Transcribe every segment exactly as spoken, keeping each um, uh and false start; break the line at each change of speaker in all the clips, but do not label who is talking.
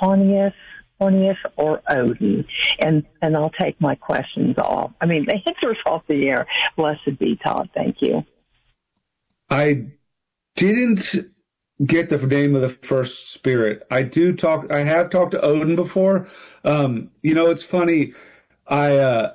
Pontius, Pontius or Odin? And and I'll take my questions off. I mean, the answers off the air. Blessed be Todd. Thank you.
I didn't get the name of the first spirit. I do talk. I have talked to Odin before. Um, you know, it's funny. I uh,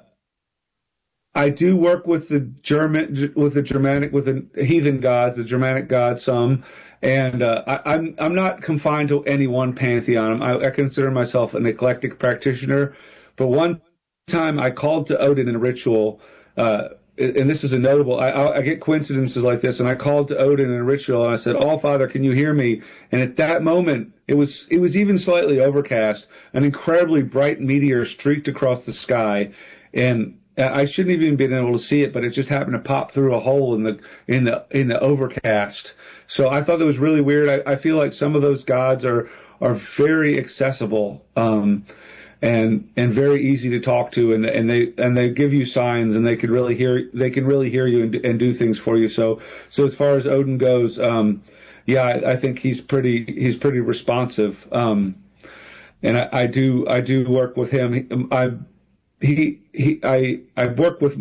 I do work with the German, with the Germanic, with the heathen gods, the Germanic gods, some, and uh, I, I'm I'm not confined to any one pantheon. I, I consider myself an eclectic practitioner. But one time I called to Odin in a ritual, uh, and this is a notable. I, I get coincidences like this, and I called to Odin in a ritual, and I said, "All Father, can you hear me?" And at that moment, it was it was even slightly overcast. An incredibly bright meteor streaked across the sky, and I shouldn't have even been able to see it, but it just happened to pop through a hole in the in the in the overcast. So I thought that was really weird. I, I feel like some of those gods are are very accessible, um, and and very easy to talk to, and and they and they give you signs, and they can really hear they can really hear you and, and do things for you. So so as far as Odin goes, um, yeah, I, I think he's pretty he's pretty responsive, um, and I, I do I do work with him. I He, he, I, I've worked with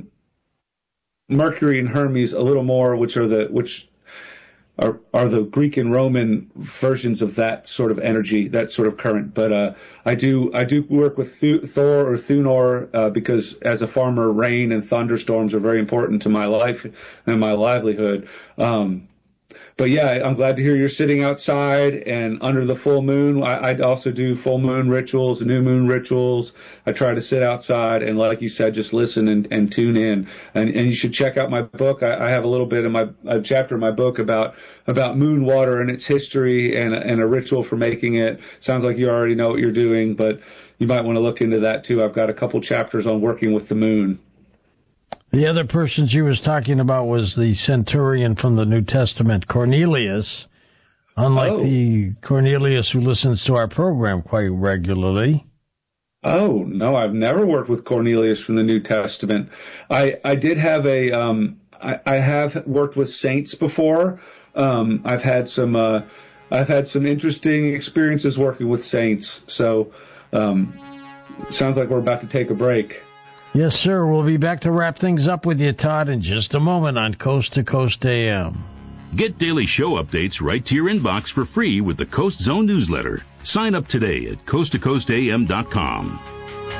Mercury and Hermes a little more, which are the, which are, are the Greek and Roman versions of that sort of energy, that sort of current. But, uh, I do, I do work with Th- Thor or Thunor, uh, because as a farmer, rain and thunderstorms are very important to my life and my livelihood. Um, But yeah, I'm glad to hear you're sitting outside and under the full moon. I, I also do full moon rituals, new moon rituals. I try to sit outside and, like you said, just listen and, and tune in. And, and you should check out my book. I, I have a little bit in my a chapter in my book about about moon water and its history and and a ritual for making it. Sounds like you already know what you're doing, but you might want to look into that too. I've got a couple chapters on working with the moon.
The other person she was talking about was the centurion from the New Testament, Cornelius, unlike oh. the Cornelius who listens to our program quite regularly.
Oh, no, I've never worked with Cornelius from the New Testament. I, I did have a, um, I, I have worked with saints before. Um, I've had some, uh, I've had some interesting experiences working with saints. So, um, sounds like we're about to take a break.
Yes, sir. We'll be back to wrap things up with you, Todd, in just a moment on Coast to Coast A M.
Get daily show updates right to your inbox for free with the Coast Zone newsletter. Sign up today at coast to coast a m dot com.